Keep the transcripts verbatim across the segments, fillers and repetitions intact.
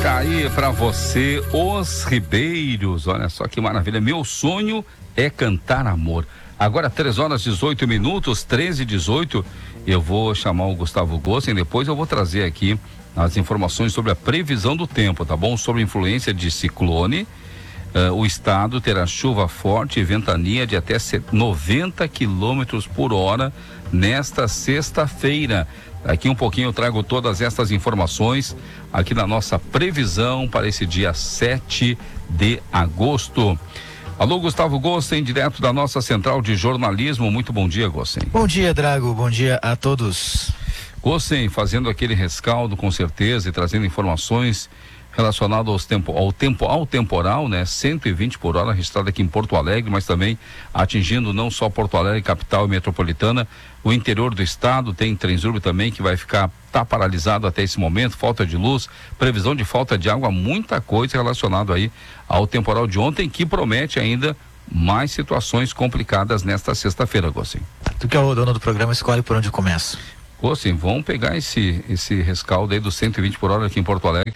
Toca aí pra você, Os Ribeiros. Olha só que maravilha. Meu sonho é cantar amor. Agora, três horas e dezoito minutos, treze e dezoito. Eu vou chamar o Gustavo Gossen. Depois eu vou trazer aqui as informações sobre a previsão do tempo, tá bom? Sobre a influência de ciclone. Uh, o estado terá chuva forte e ventania de até noventa quilômetros por hora nesta sexta-feira. Daqui um pouquinho eu trago todas estas informações aqui na nossa previsão para esse dia sete de agosto. Alô, Gustavo Gossen, direto da nossa central de jornalismo. Muito bom dia, Gossen. Bom dia, Drago. Bom dia a todos. Gossen, fazendo aquele rescaldo com certeza e trazendo informações relacionado aos tempo, ao tempo, ao temporal, né? cento e vinte por hora registrado aqui em Porto Alegre, mas também atingindo não só Porto Alegre, capital e metropolitana, o interior do estado. Tem Transurb também que vai ficar, tá paralisado até esse momento, falta de luz, previsão de falta de água, muita coisa relacionada aí ao temporal de ontem, que promete ainda mais situações complicadas nesta sexta-feira, Gossen. Tu que é o dono do programa, escolhe por onde eu começo. Gossen, vamos pegar esse, esse rescaldo aí dos cento e vinte por hora aqui em Porto Alegre.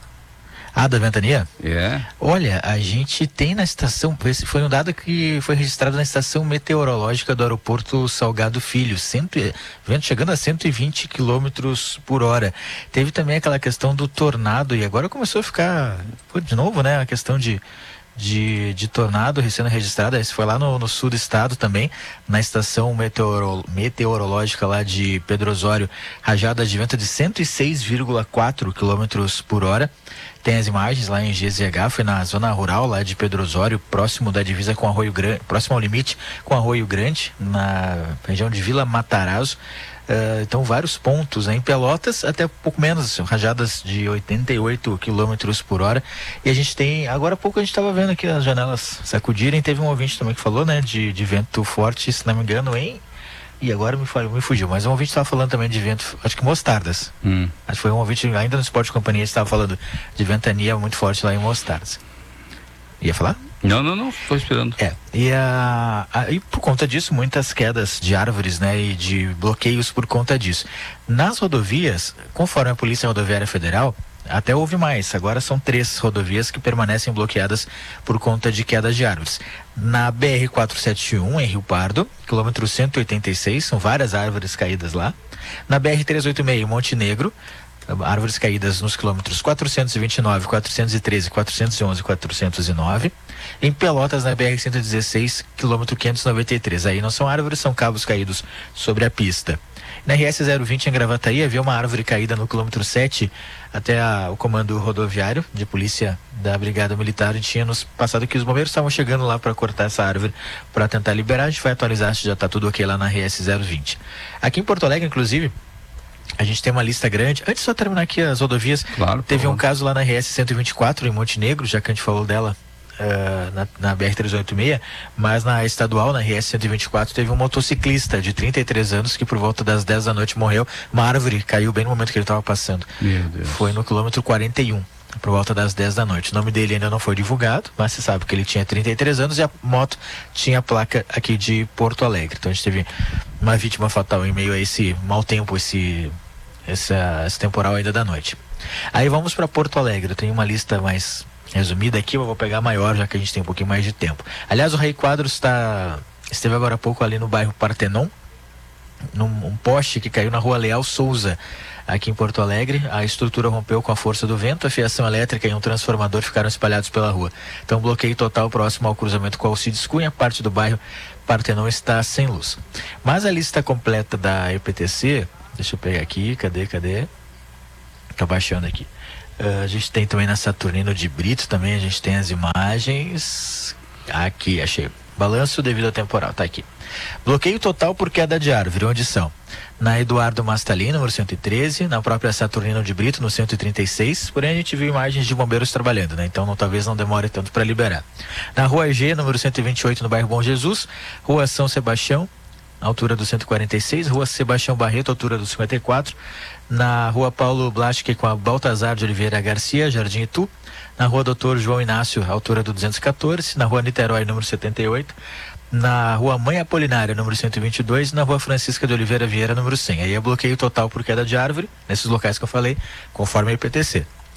Ah, da ventania? É. Olha, a gente tem na estação, esse foi um dado que foi registrado na estação meteorológica do aeroporto Salgado Filho, sempre, vento chegando a cento e vinte quilômetros por hora. Teve também aquela questão do tornado e agora começou a ficar, pô, de novo, né, a questão de De, de tornado sendo registrada. Esse foi lá no, no sul do estado também, na estação meteoro, meteorológica lá de Pedro Osório, rajadas de vento de cento e seis vírgula quatro quilômetros por hora. Tem as imagens lá em G Z H, foi na zona rural lá de Pedro Osório, próximo da divisa com Arroio Grande, próximo ao limite com Arroio Grande, na região de Vila Matarazzo. Uh, então vários pontos, né? Em Pelotas até pouco menos, rajadas de oitenta e oito quilômetros por hora. E a gente tem, agora há pouco a gente estava vendo aqui as janelas sacudirem, teve um ouvinte também que falou, né, de, de vento forte, se não me engano, em, e agora me, me fugiu, mas um ouvinte estava falando também de vento, acho que Mostardas. Hum. Acho que foi um ouvinte, ainda no Esporte Companhia, estava falando de ventania muito forte lá em Mostardas. Ia falar? Não, não, não, estou esperando. É, e, a, a, e por conta disso, muitas quedas de árvores, né, e de bloqueios por conta disso. Nas rodovias, conforme a Polícia Rodoviária Federal, até houve mais, agora são três rodovias que permanecem bloqueadas por conta de quedas de árvores. Na B R quatrocentos e setenta e um, em Rio Pardo, quilômetro cento e oitenta e seis, são várias árvores caídas lá. Na B R trezentos e oitenta e seis, em Monte Negro, árvores caídas nos quilômetros quatrocentos e vinte e nove, quatrocentos e treze, quatrocentos e onze e quatrocentos e nove. Em Pelotas, na B R cento e dezesseis, quilômetro quinhentos e noventa e três. Aí não são árvores, são cabos caídos sobre a pista. Na R S zero vinte, em Gravataí, havia uma árvore caída no quilômetro sete, até a, o comando rodoviário de polícia da Brigada Militar tinha nos passado que os bombeiros estavam chegando lá para cortar essa árvore para tentar liberar. A gente vai atualizar se já está tudo ok lá na R S zero vinte. Aqui em Porto Alegre, inclusive, a gente tem uma lista grande. Antes de só terminar aqui as rodovias, claro, teve um caso lá na R S cento e vinte e quatro, em Monte Negro, já que a gente falou dela uh, na, na B R trezentos e oitenta e seis, mas na estadual, na R S cento e vinte e quatro, teve um motociclista de trinta e três anos que por volta das dez da noite morreu. Uma árvore caiu bem no momento que ele estava passando. Meu Deus. Foi no quilômetro quarenta e um, por volta das dez da noite. O nome dele ainda não foi divulgado, mas se sabe que ele tinha trinta e três anos e a moto tinha a placa aqui de Porto Alegre. Então a gente teve uma vítima fatal em meio a esse mau tempo, esse Essa, esse temporal ainda da noite. Aí vamos para Porto Alegre. Eu tenho uma lista mais resumida aqui, eu vou pegar a maior, já que a gente tem um pouquinho mais de tempo. Aliás, o Rei Quadros está esteve agora há pouco ali no bairro Partenon, num um poste que caiu na rua Leal Souza, aqui em Porto Alegre. A estrutura rompeu com a força do vento, a fiação elétrica e um transformador ficaram espalhados pela rua. Então, bloqueio total próximo ao cruzamento com a Alcides Cunha. Parte do bairro Partenon está sem luz. Mas a lista completa da E P T C, deixa eu pegar aqui, cadê, cadê? Tá baixando aqui. Uh, a gente tem também na Saturnino de Brito, também a gente tem as imagens. Aqui, achei. Balanço devido ao temporal, tá aqui. Bloqueio total por queda de árvore, onde são? Na Eduardo Mastalino, número cento e treze, na própria Saturnino de Brito, no cento e trinta e seis, porém a gente viu imagens de bombeiros trabalhando, né? Então não, talvez não demore tanto para liberar. Na Rua E G, número cento e vinte e oito, no bairro Bom Jesus, Rua São Sebastião, altura do cento e quarenta e seis, Rua Sebastião Barreto, altura do cinquenta e quatro, na Rua Paulo Blasque com a Baltazar de Oliveira Garcia, Jardim Itu, na Rua Doutor João Inácio, altura do duzentos e quatorze, na Rua Niterói, número setenta e oito, na Rua Mãe Apolinária, número cento e vinte e dois, na Rua Francisca de Oliveira Vieira, número cem. Aí é bloqueio total por queda de árvore, nesses locais que eu falei, conforme a I P T C.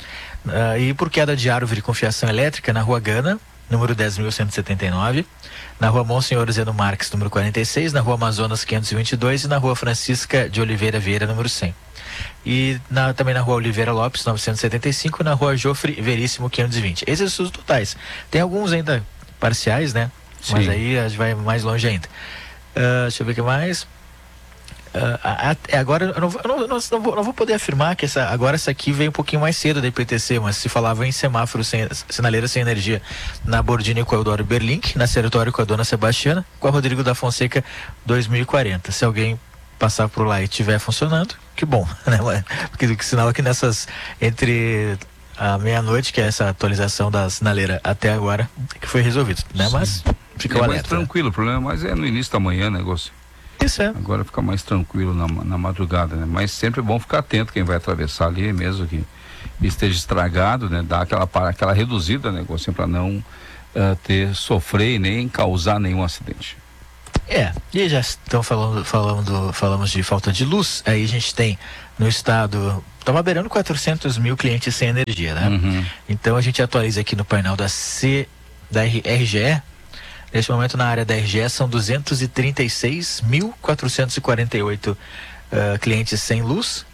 Uh, e por queda de árvore com fiação elétrica na Rua Gana, número dez mil cento e setenta e nove, na Rua Monsenhor Zeno Marques, número quarenta e seis, na Rua Amazonas quinhentos e vinte e dois e na Rua Francisca de Oliveira Vieira, número cem. E na, também na Rua Oliveira Lopes, novecentos e setenta e cinco, e na Rua Jofre Veríssimo quinhentos e vinte. Esses são os totais. Tem alguns ainda parciais, né? Sim. Mas aí a gente vai mais longe ainda. Uh, deixa eu ver o que mais. Uh, a, a, agora eu, não, eu, não, eu não, não, vou, não vou poder afirmar que essa, agora essa aqui veio um pouquinho mais cedo da I P T C, mas se falava em semáforo sem, sinaleira sem energia na Bordini com a Eudoro Berlink, na Sertório com a Dona Sebastiana, com a Rodrigo da Fonseca dois mil e quarenta. Se alguém passar por lá e estiver funcionando, que bom, né? Porque que sinal é que nessas entre a meia-noite, que é essa atualização da sinaleira até agora, que foi resolvido, né? Mas fica é o mais alerta, tranquilo, né? O problema mais é no início da manhã, negócio. Isso é. Agora fica mais tranquilo na, na madrugada, né? Mas sempre é bom ficar atento quem vai atravessar ali, mesmo que esteja estragado, né? Dar aquela, aquela reduzida, negócio, para não uh, ter, sofrer e nem causar nenhum acidente. É, e já estão falando, falando, falamos de falta de luz, aí a gente tem no estado, estava beirando quatrocentos mil clientes sem energia, né? Uhum. Então a gente atualiza aqui no painel da C, da R G E. Neste momento na área da R G E são duzentos e trinta e seis mil quatrocentos e quarenta e oito uh, clientes sem luz.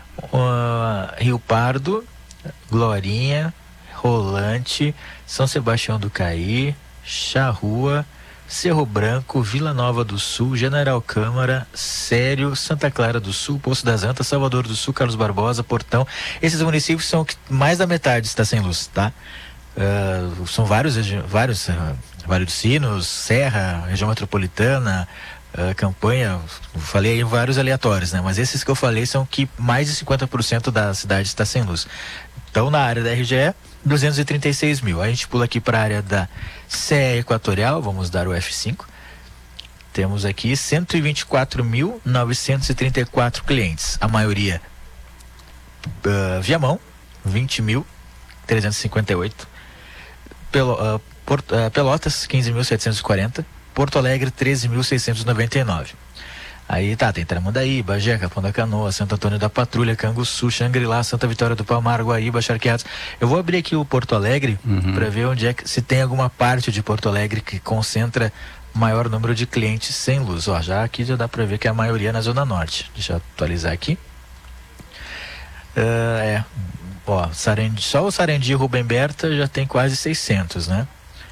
Uh, Rio Pardo, Glorinha, Rolante, São Sebastião do Caí, Charrua, Cerro Branco, Vila Nova do Sul, General Câmara, Sério, Santa Clara do Sul, Poço das Antas, Salvador do Sul, Carlos Barbosa, Portão. Esses municípios são que mais da metade está sem luz, tá? Uh, são vários, vários, uh, Vale dos Sinos, Serra, região metropolitana, uh, Campanha, falei aí vários aleatórios, né? Mas esses que eu falei são que mais de cinquenta por cento da cidade está sem luz. Então, na área da R G E, duzentos e trinta e seis mil. A gente pula aqui para a área da C E Equatorial, vamos dar o F cinco. Temos aqui cento e vinte e quatro mil novecentos e trinta e quatro clientes. A maioria uh, Viamão, vinte mil trezentos e cinquenta e oito. Pelo, uh, Porto, uh, Pelotas, quinze mil setecentos e quarenta. Porto Alegre, treze mil seiscentos e noventa e nove. Aí tá, tem Tramandaí, Bagé, Capão da Canoa, Santo Antônio da Patrulha, Canguçu, Xangri-Lá, Santa Vitória do Palmar, Guaíba, Charqueados. Eu vou abrir aqui o Porto Alegre, uhum, para ver onde é que, se tem alguma parte de Porto Alegre que concentra maior número de clientes sem luz. Ó, já aqui já dá para ver que é a maioria na Zona Norte. Deixa eu atualizar aqui. Uh, é, ó, Sarandi, só o Sarandi e Rubem Berta já tem quase seiscentos, né?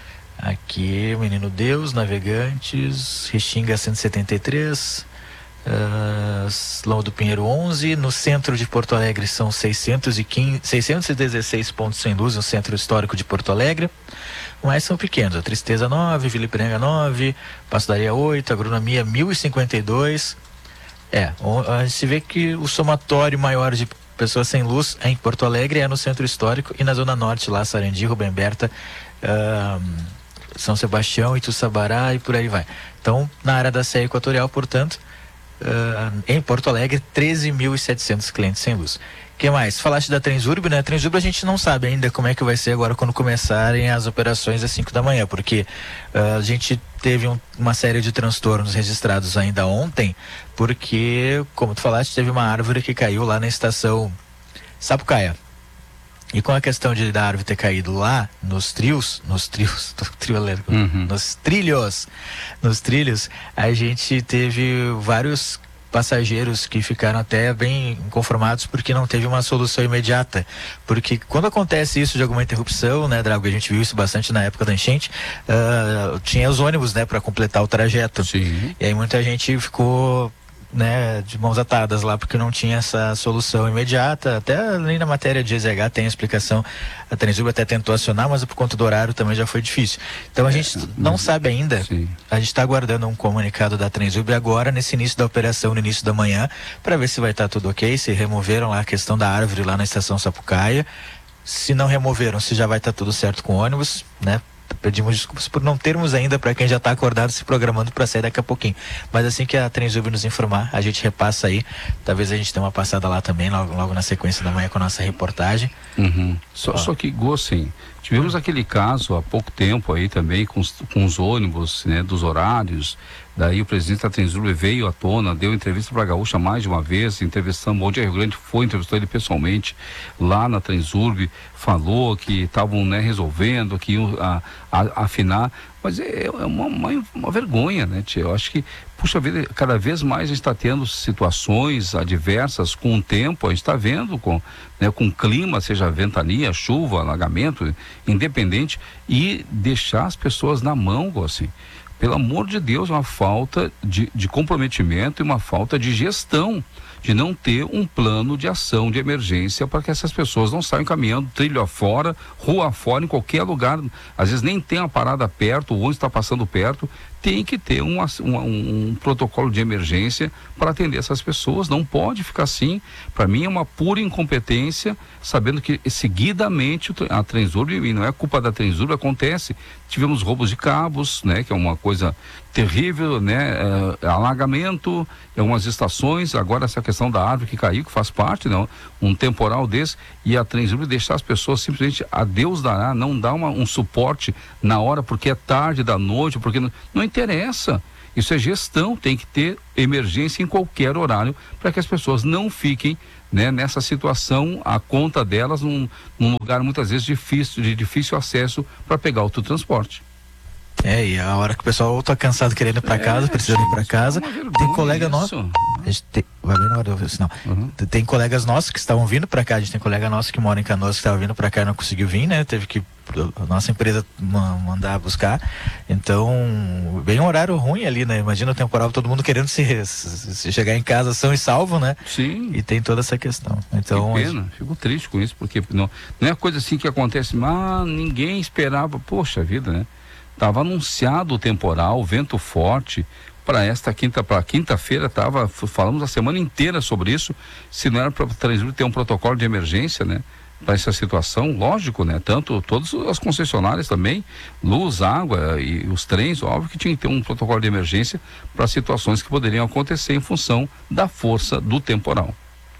Aqui, Menino Deus, Navegantes, Restinga cento e setenta e três, uh, Lombo do Pinheiro onze, no centro de Porto Alegre são seiscentos e quinze, seiscentos e dezesseis pontos sem luz no centro histórico de Porto Alegre, mas são pequenos, a Tristeza nove, Vila Ipiranga nove, Passo da Areia oito, Agronomia mil e cinquenta e dois. É, a gente vê que o somatório maior de pessoas sem luz em Porto Alegre é no centro histórico e na Zona Norte, lá Sarandi, Rubem Berta, uh, São Sebastião, Ituçabará e por aí vai. Então, na área da C E Equatorial, portanto, uh, em Porto Alegre, treze mil e setecentos clientes sem luz. O que mais? Falaste da Transurb, né? A Transurb a gente não sabe ainda como é que vai ser agora quando começarem as operações às cinco da manhã, porque uh, a gente teve um, uma série de transtornos registrados ainda ontem, porque, como tu falaste, teve uma árvore que caiu lá na estação Sapucaia. E com a questão de da árvore ter caído lá, nos trios, nos trios, trio elétrico, uhum, nos trilhos, nos trilhos, a gente teve vários passageiros que ficaram até bem inconformados porque não teve uma solução imediata. Porque quando acontece isso de alguma interrupção, né, Drago, a gente viu isso bastante na época da enchente, uh, tinha os ônibus, né, para completar o trajeto. Sim. E aí muita gente ficou, né, de mãos atadas lá porque não tinha essa solução imediata. Até ali na matéria de E Z H tem a explicação. A Transurb até tentou acionar, mas por conta do horário também já foi difícil. Então a gente é, não mas, sabe ainda. Sim. A gente está aguardando um comunicado da Transurb agora nesse início da operação, no início da manhã, para ver se vai estar tá tudo ok, se removeram lá a questão da árvore lá na estação Sapucaia. Se não removeram, se já vai estar tá tudo certo com o ônibus, né? Pedimos desculpas por não termos ainda, para quem já está acordado se programando para sair daqui a pouquinho. Mas assim que a Transurb nos informar, a gente repassa aí. Talvez a gente tenha uma passada lá também, logo, logo na sequência da manhã com a nossa reportagem. Uhum. Só, só que, Gossen, Tivemos aquele caso há pouco tempo aí também com os, com os ônibus, né, dos horários. Daí o presidente da Transurb veio à tona, deu entrevista para a Gaúcha mais de uma vez, entrevistamos, o Bom Dia Rio Grande foi, entrevistou ele pessoalmente lá na Transurb, falou que estavam, né, resolvendo, que iam a, a, afinar, mas é, é uma, uma, uma vergonha, né, tia? Eu acho que, puxa vida, cada vez mais a gente está tendo situações adversas com o tempo, a gente está vendo com, né, com clima, seja ventania, chuva, alagamento, independente, e deixar as pessoas na mão, assim. Pelo amor de Deus, uma falta de, de comprometimento e uma falta de gestão, de não ter um plano de ação de emergência para que essas pessoas não saiam caminhando trilho afora, rua afora, em qualquer lugar. Às vezes nem tem uma parada perto, o ônibus está passando perto. Tem que ter um, um, um protocolo de emergência para atender essas pessoas. Não pode ficar assim. Para mim é uma pura incompetência, sabendo que seguidamente a Transurb, e não é culpa da Transurb, acontece. Tivemos roubos de cabos, né, que é uma coisa terrível, né, é, alagamento em algumas estações. Agora essa questão da árvore que caiu, que faz parte, não, um temporal desse, e a Transurb deixar as pessoas simplesmente a Deus dará, não dá uma, um suporte na hora porque é tarde da noite, porque não, não interessa. Isso é gestão, tem que ter emergência em qualquer horário para que as pessoas não fiquem, né, nessa situação, a conta delas num, num lugar muitas vezes difícil, de difícil acesso para pegar outro transporte. É, e a hora que o pessoal tá cansado querendo ir pra casa, é, precisando ir pra casa, tem colega nosso. A gente tem, vai bem na hora do sinal. Uhum. Tem colegas nossos que estavam vindo pra cá, a gente tem colega nosso que mora em Canoas que estava vindo pra cá e não conseguiu vir, né? Teve que a nossa empresa mandar buscar. Então, bem um horário ruim ali, né? Imagina o temporal, todo mundo querendo se, se chegar em casa são e salvo, né? Sim. E tem toda essa questão. Então, que pena, fico triste com isso, porque não, não é coisa assim que acontece, mas ninguém esperava, poxa vida, né? Estava anunciado o temporal, vento forte, para esta quinta, para quinta-feira, tava, falamos a semana inteira sobre isso, se não era para ter um protocolo de emergência, né? Para essa situação, lógico, né? Tanto todas as concessionárias também, luz, água e os trens, óbvio que tinha que ter um protocolo de emergência para situações que poderiam acontecer em função da força do temporal.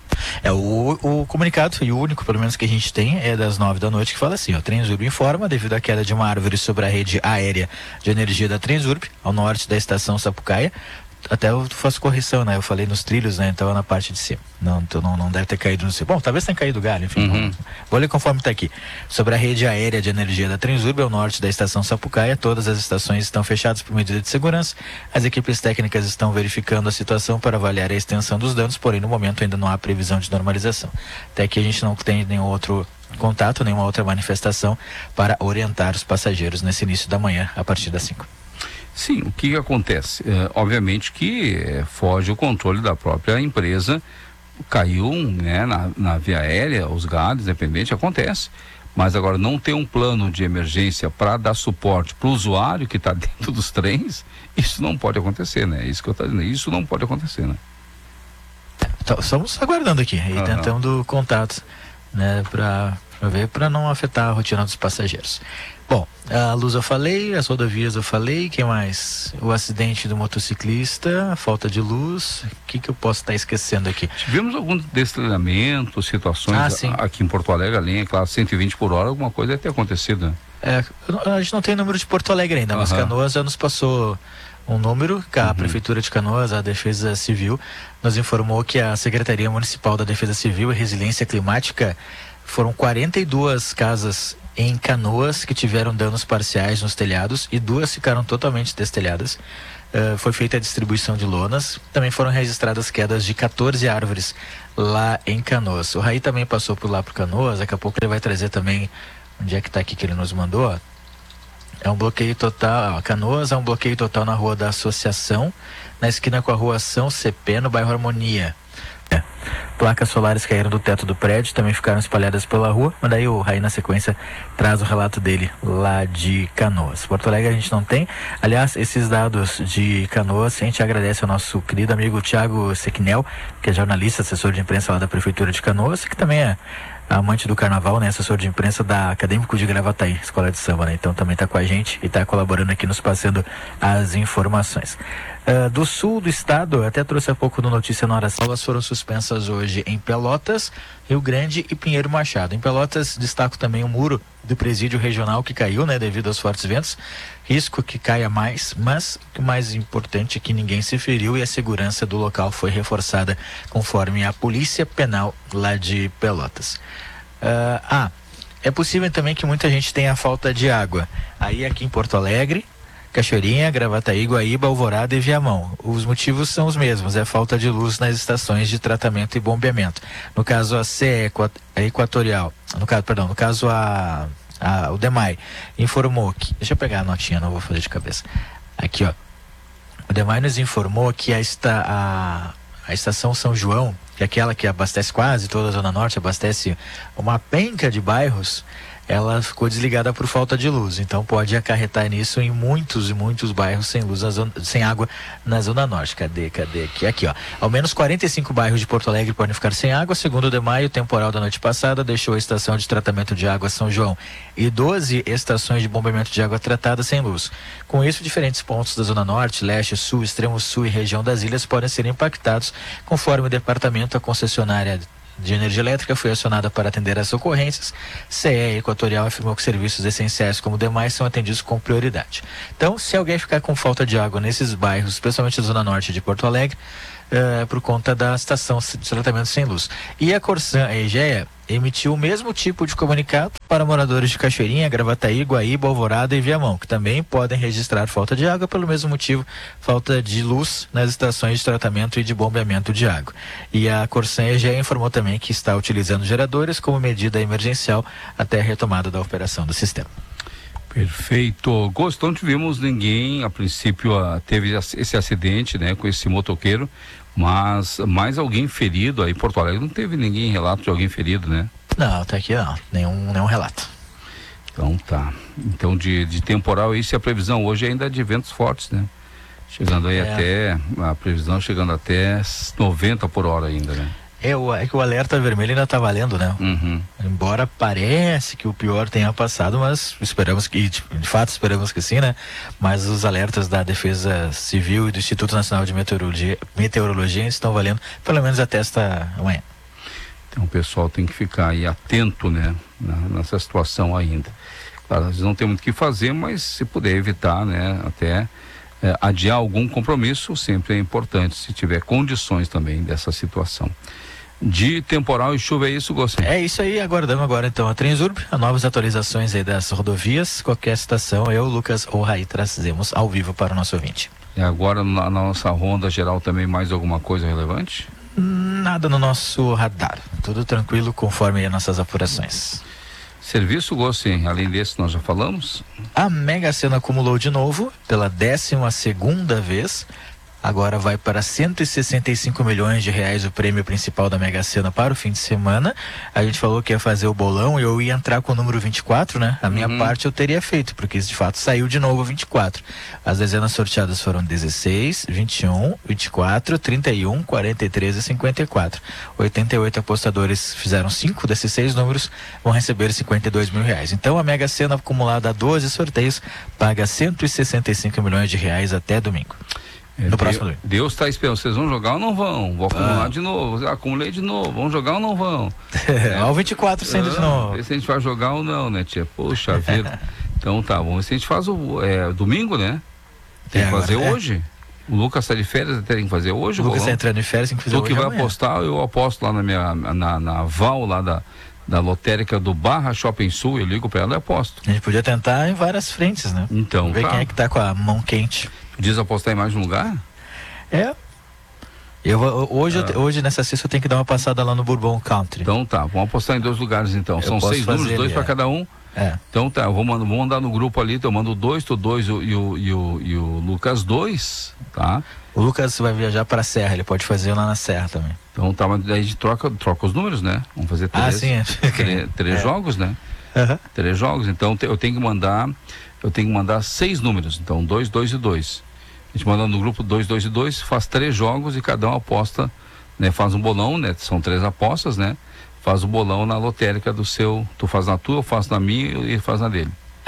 É, o, o comunicado, e o único, pelo menos, que a gente tem é das nove da noite, que fala assim, ó, Transurb informa, devido à queda de uma árvore sobre a rede aérea de energia da Transurb, ao norte da estação Sapucaia, até eu faço correção, né? Eu falei nos trilhos, né? Então é na parte de cima. Não, então não, não deve ter caído no cima. Bom, talvez tenha caído o galho, enfim. Uhum. Vou ler conforme está aqui. Sobre a rede aérea de energia da Transurb, ao norte da estação Sapucaia, todas as estações estão fechadas por medida de segurança. As equipes técnicas estão verificando a situação para avaliar a extensão dos danos, porém no momento ainda não há previsão de normalização. Até que a gente não tem nenhum outro contato, nenhuma outra manifestação para orientar os passageiros nesse início da manhã, a partir das cinco. Sim, o que, que acontece? É, obviamente que é, foge o controle da própria empresa, caiu, né, na, na via aérea, os galhos, independente, acontece. Mas agora não ter um plano de emergência para dar suporte para o usuário que está dentro dos trens, isso não pode acontecer, né? Isso que eu estou dizendo, isso não pode acontecer, né? Então, estamos aguardando aqui e uhum. tentando contatos, né, para ver, para não afetar a rotina dos passageiros. Bom, a luz eu falei, as rodovias eu falei, quem mais? O acidente do motociclista, a falta de luz, o que que eu posso estar esquecendo aqui? Tivemos algum destreinamento, situações ah, aqui em Porto Alegre, a linha, claro, cento e vinte por hora, alguma coisa deve ter acontecido, né? É, a gente não tem número de Porto Alegre ainda, uhum. mas Canoas já nos passou um número, que a uhum. Prefeitura de Canoas, a Defesa Civil, nos informou que a Secretaria Municipal da Defesa Civil e Resiliência Climática foram quarenta e duas casas em Canoas que tiveram danos parciais nos telhados e duas ficaram totalmente destelhadas. Uh, foi feita a distribuição de lonas. Também foram registradas quedas de quatorze árvores lá em Canoas. O Raí também passou por lá por Canoas. Daqui a pouco ele vai trazer também onde é que está aqui que ele nos mandou. Ó. É um bloqueio total. Ó, Canoas é um bloqueio total na rua da Associação, na esquina com a rua São C P, no bairro Harmonia. É. Placas solares caíram do teto do prédio, também ficaram espalhadas pela rua, mas daí o Raí na sequência traz o relato dele lá de Canoas. Porto Alegre a gente não tem. Aliás, esses dados de Canoas, a gente agradece ao nosso querido amigo Thiago Sequinel, que é jornalista, assessor de imprensa lá da Prefeitura de Canoas, que também é amante do carnaval, né? Assessor de imprensa da Acadêmico de Gravataí, Escola de Samba, né? Então também está com a gente e está colaborando aqui, nos passando as informações. Uh, do sul do estado, até trouxe há pouco no Notícia na Hora, as aulas foram suspensas hoje em Pelotas, Rio Grande e Pinheiro Machado. Em Pelotas, destaco também o muro do presídio regional que caiu, né, devido aos fortes ventos. Risco que caia mais, mas o mais importante é que ninguém se feriu e a segurança do local foi reforçada conforme a Polícia Penal lá de Pelotas. Uh, ah, é possível também que muita gente tenha falta de água. Aí aqui em Porto Alegre, Cachoeirinha, Gravataí, Guaíba, Alvorada e Viamão. Os motivos são os mesmos, é falta de luz nas estações de tratamento e bombeamento. No caso a C E Equatorial, no caso, perdão, no caso a, a o DEMAI informou que, deixa eu pegar a notinha, não vou fazer de cabeça. Aqui, ó. O DEMAI nos informou que a, esta, a, a estação São João, que é aquela que abastece quase toda a Zona Norte, abastece uma penca de bairros, ela ficou desligada por falta de luz, então pode acarretar nisso em muitos e muitos bairros sem luz, na zona, sem água na Zona Norte. Cadê, cadê? Aqui, aqui, ó. Ao menos quarenta e cinco bairros de Porto Alegre podem ficar sem água. Segundo o DEMAI, o temporal da noite passada deixou a estação de tratamento de água São João e doze estações de bombeamento de água tratada sem luz. Com isso, diferentes pontos da Zona Norte, Leste, Sul, Extremo Sul e região das ilhas podem ser impactados, conforme o departamento, a concessionária de energia elétrica foi acionada para atender as ocorrências. C E Equatorial afirmou que serviços essenciais como demais são atendidos com prioridade. Então, se alguém ficar com falta de água nesses bairros, especialmente na Zona Norte de Porto Alegre, Uh, por conta da estação de tratamento sem luz. E a Corsan, a EGEA, emitiu o mesmo tipo de comunicado para moradores de Cachoeirinha, Gravataí, Guaíba, Alvorada e Viamão, que também podem registrar falta de água pelo mesmo motivo, falta de luz nas estações de tratamento e de bombeamento de água. E a Corsan EGEA informou também que está utilizando geradores como medida emergencial até a retomada da operação do sistema. Perfeito. Gostou, não tivemos ninguém, a princípio a, teve esse acidente, né, com esse motoqueiro, mas mais alguém ferido aí em Porto Alegre, não teve ninguém relato de alguém ferido, né? Não, até aqui não, nenhum, nenhum relato. Então tá, então de, de temporal, isso é a previsão hoje ainda de ventos fortes, né? Chegando aí é. até, a previsão chegando até noventa por hora ainda, né? É, o, é que o alerta vermelho ainda está valendo, né? Uhum. Embora parece que o pior tenha passado, mas esperamos que, de, de fato esperamos que sim, né? Mas os alertas da Defesa Civil e do Instituto Nacional de Meteorologia, Meteorologia estão valendo pelo menos até esta manhã. Então o pessoal tem que ficar aí atento, né? Na, nessa situação ainda. Claro, eles não tem muito o que fazer, mas se puder evitar, né? Até é, adiar algum compromisso sempre é importante, se tiver condições também dessa situação. De temporal e chuva, é isso, Gossi? É isso aí, aguardamos agora então a Transurb, as novas atualizações aí das rodovias, qualquer situação, eu, Lucas ou Raí trazemos ao vivo para o nosso ouvinte. E agora na, na nossa ronda geral também mais alguma coisa relevante? Nada no nosso radar, tudo tranquilo conforme as nossas apurações. Serviço, Gossi, além desse nós já falamos? A Mega Sena acumulou de novo pela décima segunda vez. Agora vai para cento e sessenta e cinco milhões de reais o prêmio principal da Mega Sena para o fim de semana. A gente falou que ia fazer o bolão e eu ia entrar com o número vinte e quatro, né? A minha uhum. parte eu teria feito, porque de fato saiu de novo vinte e quatro. As dezenas sorteadas foram dezesseis, vinte e um, vinte e quatro, trinta e um, quarenta e três e cinquenta e quatro. oitenta e oito apostadores fizeram cinco desses seis números, vão receber cinquenta e dois mil reais. Então a Mega Sena acumulada a doze sorteios paga cento e sessenta e cinco milhões de reais até domingo. É, no próximo Deus, Deus está esperando, vocês vão jogar ou não vão? Vou acumular ah. de novo, acumulei de novo, vão jogar ou não vão? É, olha o vinte e quatro sendo ah, de novo. Ver se a gente vai jogar ou não, né, tia? Poxa vida. Então tá, vamos ver se a gente faz o é, domingo, né? Tem é, que fazer agora, hoje. É. O Lucas está de férias, tem que fazer hoje. O Lucas está entrando de férias, tem que fazer tu hoje. Tu que vai amanhã. apostar, eu aposto lá na minha, na, na Val, lá da, da lotérica do Barra Shopping Sul, eu ligo para ela e aposto. A gente podia tentar em várias frentes, né? Então, ver tá. quem é que tá com a mão quente. Diz apostar em mais de um lugar? É. Eu, hoje, ah. eu, hoje nessa sexta eu tenho que dar uma passada lá no Bourbon Country. Então tá, vamos apostar em dois lugares então. Eu São seis números, dois para é. cada um. É. Então tá, eu vou, mando, vou mandar no grupo ali, então eu mando dois, tu dois e o, e o, e o, e o Lucas dois, tá? O Lucas vai viajar para a Serra, ele pode fazer lá na Serra também. Então tá, mas daí a gente troca, troca os números, né? Vamos fazer três, ah, sim. três, três é. jogos, né? Uhum. Três jogos, então eu tenho que mandar, eu tenho que mandar seis números, então dois, dois e dois. A gente manda no grupo dois, dois e dois, faz três jogos e cada um aposta, né? Faz um bolão, né? São três apostas, né? Faz o bolão na lotérica do seu, tu faz na tua, eu faço na minha e faz na dele. É,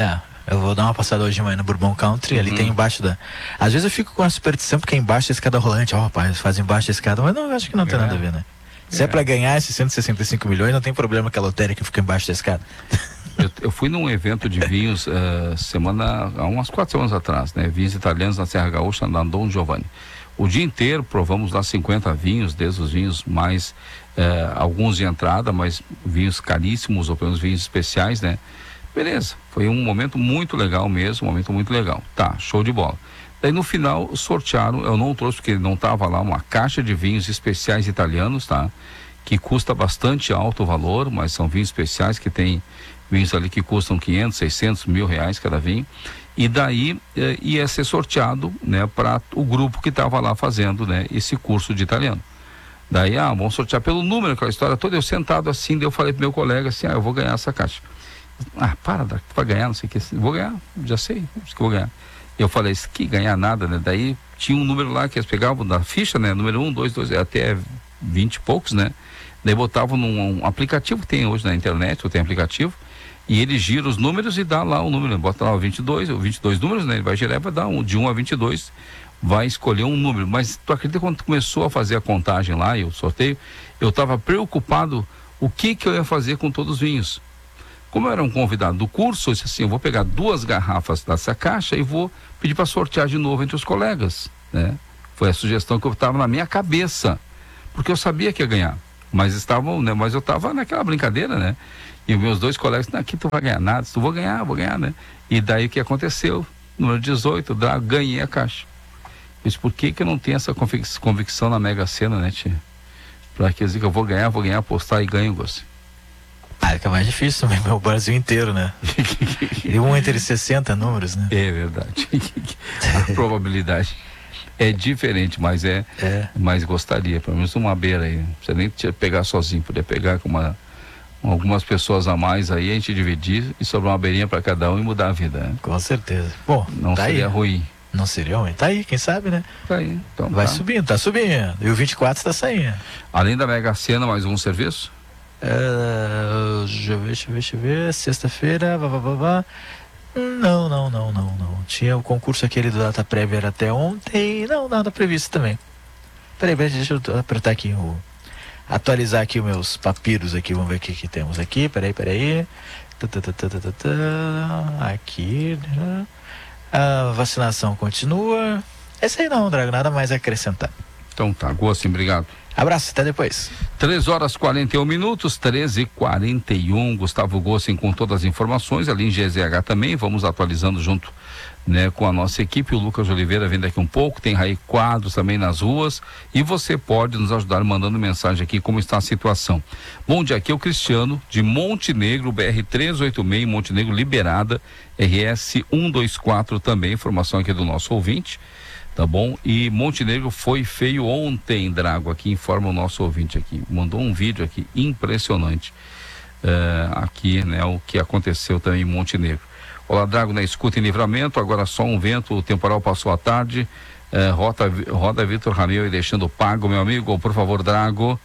Eu vou dar uma passada hoje de manhã no Bourbon Country, uhum. ali tem embaixo da... Às vezes eu fico com a superstição porque é embaixo da escada rolante, ó, oh, rapaz, faz embaixo da escada, mas não, eu acho que não tem é. nada a ver, né? Se é, é pra ganhar esses cento e sessenta e cinco milhões, não tem problema que a lotérica fique embaixo da escada. Eu, eu fui num evento de vinhos uh, semana, há umas quatro semanas atrás, né? Vinhos italianos na Serra Gaúcha, na Dom Giovanni. O dia inteiro provamos lá cinquenta vinhos, desde os vinhos mais, uh, alguns de entrada, mas vinhos caríssimos, ou pelo menos vinhos especiais, né? Beleza, foi um momento muito legal mesmo, um momento muito legal. Tá, show de bola. Daí no final sortearam, eu não trouxe porque não estava lá, uma caixa de vinhos especiais italianos, tá? Que custa bastante alto o valor, mas são vinhos especiais que tem vinhos ali que custam quinhentos, seiscentos mil reais cada vinho. E daí eh, ia ser sorteado, né, para o grupo que estava lá fazendo, né, esse curso de italiano. Daí, ah, vamos sortear pelo número, aquela história toda. Eu sentado assim, daí eu falei pro meu colega assim, ah, eu vou ganhar essa caixa. Ah, para, para ganhar, não sei o que, vou ganhar, já sei, acho que vou ganhar. Eu falei, isso que ganhar nada, né? Daí tinha um número lá que eles pegavam da ficha, né? Número um, dois, dois, até vinte e poucos, né? Daí botavam num um aplicativo que tem hoje na internet, ou tem aplicativo, e ele gira os números e dá lá o número, bota lá o vinte e dois, ou vinte e dois números, né? Ele vai girar e vai dar um, de um a vinte e dois, vai escolher um número. Mas tu acredita que quando começou a fazer a contagem lá e o sorteio, eu estava preocupado o que que eu ia fazer com todos os vinhos. Como eu era um convidado do curso, eu disse assim, eu vou pegar duas garrafas dessa caixa e vou pedir para sortear de novo entre os colegas, né? Foi a sugestão que eu estava na minha cabeça, porque eu sabia que ia ganhar, mas estavam, né? Mas eu estava naquela brincadeira, né? E os meus dois colegas, não, aqui tu vai ganhar nada, tu vou ganhar, vou ganhar, né? E daí o que aconteceu? Número dezoito, da, ganhei a caixa. Eu disse, por que que eu não tenho essa convic- convicção na Mega Sena, né, tia? Para que eu diga que eu vou ganhar, vou ganhar, apostar e ganho, gosto. Ah, é mais difícil também, o Brasil inteiro, né? E um entre sessenta números, né? É verdade. A probabilidade é diferente, mas é, é. Mas gostaria, pelo menos uma beira aí. Não precisa nem pegar sozinho, poder pegar com uma, algumas pessoas a mais aí, a gente dividir e sobrar uma beirinha para cada um e mudar a vida, né? Com certeza. Bom, não tá seria aí. ruim. Não seria ruim. Tá aí, quem sabe, né? Tá aí. Então, vai tá. subindo, tá subindo. E o vinte e quatro está saindo. Além da Mega Sena, mais um serviço? Uh, deixa eu ver, deixa eu ver, deixa eu ver. Sexta-feira, vá, vá, vá, vá. Não, não, não, não, não. Tinha o concurso aquele do Data Prévia era até ontem. Não, nada previsto também. Peraí, peraí, deixa eu apertar aqui o... Atualizar aqui os meus papiros aqui, vamos ver o que que temos aqui. Peraí, peraí. Aqui. A vacinação continua. Esse aí não, Drago, nada mais a acrescentar. Então tá, Gosto, obrigado. Abraço, até depois. três horas e quarenta e um minutos, treze e quarenta e um. Gustavo Gossen com todas as informações, ali em G Z H também. Vamos atualizando junto, né, com a nossa equipe. O Lucas Oliveira vem daqui um pouco. Tem aí quadros também nas ruas. E você pode nos ajudar mandando mensagem aqui como está a situação. Bom dia, aqui é o Cristiano de Montenegro, B R trezentos e oitenta e seis, Montenegro liberada, R S cento e vinte e quatro também. Informação aqui do nosso ouvinte. Tá bom? E Montenegro foi feio ontem, Drago, aqui informa o nosso ouvinte aqui, mandou um vídeo aqui impressionante, uh, aqui, né, o que aconteceu também em Montenegro. Olá, Drago, na escuta em Livramento, agora só um vento, o temporal passou a tarde, uh, roda, roda Vitor Ramil e deixando pago, meu amigo, por favor, Drago,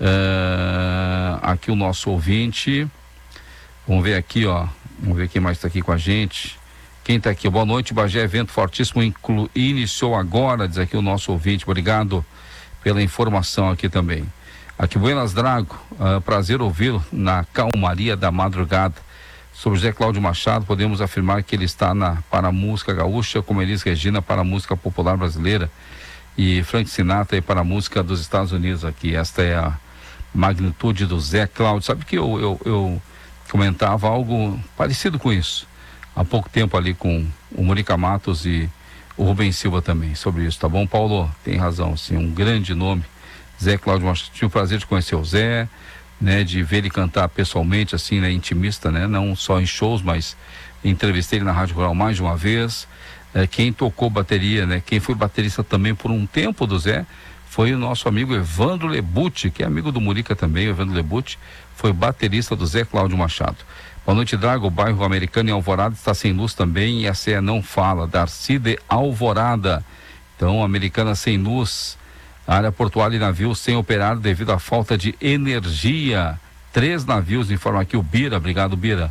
uh, aqui o nosso ouvinte, vamos ver aqui, ó, vamos ver quem mais está aqui com a gente. Quem está aqui? Boa noite, Bagé, evento fortíssimo inclu... iniciou agora, diz aqui o nosso ouvinte, obrigado pela informação aqui também. Aqui, Buenas Drago, uh, prazer ouvi-lo na calmaria da madrugada. Sobre José Cláudio Machado, podemos afirmar que ele está na, para a música gaúcha, como Elis Regina para a música popular brasileira e Frank Sinatra para a música dos Estados Unidos aqui. Esta é a magnitude do Zé Cláudio. Sabe que eu, eu, eu comentava algo parecido com isso há pouco tempo ali com o Murica Matos e o Rubem Silva também, sobre isso, tá bom, Paulo? Tem razão, sim, um grande nome, Zé Cláudio Machado. Tive o prazer de conhecer o Zé, né, de ver ele cantar pessoalmente, assim, né, intimista, né, não só em shows, mas entrevistei ele na Rádio Rural mais de uma vez. É, quem tocou bateria, né, quem foi baterista também por um tempo do Zé, foi o nosso amigo Evandro Lebucci, que é amigo do Murica também. O Evandro Lebucci foi baterista do Zé Cláudio Machado. Boa noite, Drago. O bairro Americano em Alvorada está sem luz também e a C E não fala. Darcy de Alvorada. Então, Americana sem luz, área portuária e navios sem operar devido à falta de energia. Três navios, informa aqui o Bira. Obrigado, Bira,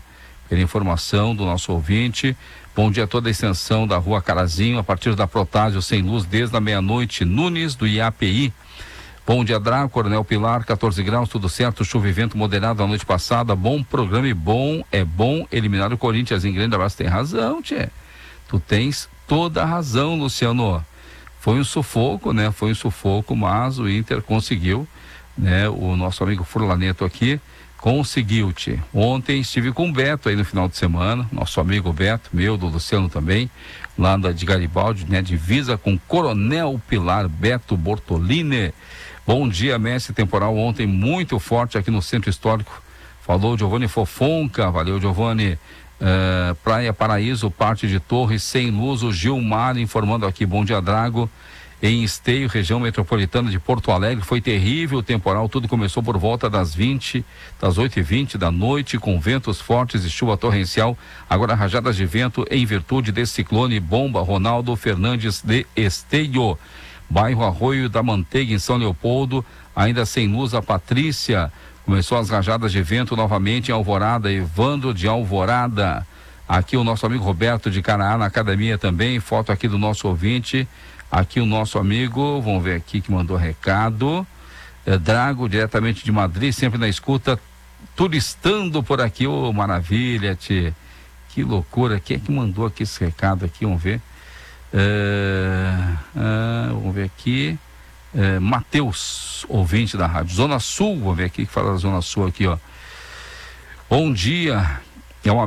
pela informação do nosso ouvinte. Bom dia a toda a extensão da rua Carazinho, a partir da Protásio sem luz desde a meia-noite. Nunes, do I A P I. Bom dia, Drago, Coronel Pilar, quatorze graus, tudo certo, chuva e vento moderado a noite passada. Bom programa e bom, é bom eliminar o Corinthians em grande abraço. Tem razão, tchê. Tu tens toda a razão, Luciano. Foi um sufoco, né? Foi um sufoco, mas o Inter conseguiu, né? O nosso amigo Furlaneto aqui conseguiu, tchê. Ontem estive com o Beto aí no final de semana, nosso amigo Beto, meu, do Luciano também, lá da de Garibaldi, né? Divisa com Coronel Pilar, Beto Bortolini. Bom dia, Messi. Temporal ontem muito forte aqui no Centro Histórico. Falou Giovanni Fofonca, valeu, Giovanni. Uh, Praia Paraíso, parte de Torres, sem luz. O Gilmar informando aqui. Bom dia, Drago. Em Esteio, região metropolitana de Porto Alegre, foi terrível o temporal. Tudo começou por volta das vinte, das oito e vinte da noite, com ventos fortes e chuva torrencial. Agora rajadas de vento em virtude desse ciclone bomba. Ronaldo Fernandes de Esteio. Bairro Arroio da Manteiga, em São Leopoldo, ainda sem luz. A Patrícia, começou as rajadas de vento novamente em Alvorada. Evandro de Alvorada. Aqui o nosso amigo Roberto de Canaã, na academia também. Foto aqui do nosso ouvinte. Aqui o nosso amigo, vamos ver aqui que mandou recado. É, Drago, diretamente de Madrid, sempre na escuta, turistando por aqui. Ô, maravilha, tchê. Que loucura. Quem é que mandou aqui esse recado aqui? Vamos ver. É, é, vamos ver aqui. É, Matheus, ouvinte da rádio Zona Sul. Vamos ver aqui que fala da Zona Sul aqui, ó. Bom dia,